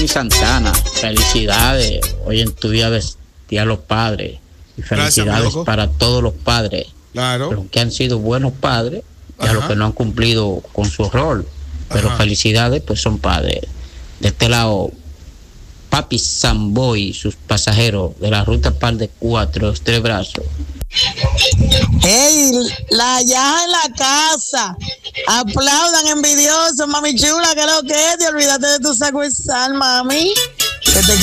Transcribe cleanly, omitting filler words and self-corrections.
Santana, felicidades. Hoy en tu día de los padres. Y felicidades Gracias, para todos los padres. Claro. Los que han sido buenos padres y a los que no han cumplido con su rol. Pero felicidades, pues son padres. De este lado, Papi Samboy y sus pasajeros de la ruta Par de 4, Tres Brazos. ¡Ey! La yaja en la casa. Aplaudan, envidiosos, mami chula, que lo que es. Olvídate de tu saco de sal, mami. Que te